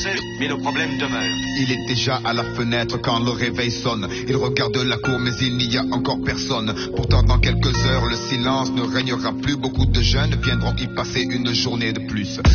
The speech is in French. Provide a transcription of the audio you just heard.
avancé, mais le problème demeure. Il est déjà à la fenêtre quand le réveil sonne. Il regarde la cour mais il n'y a encore personne. Pourtant dans quelques heures le silence ne régnera plus. Beaucoup de jeunes viendront y passer une journée de plus.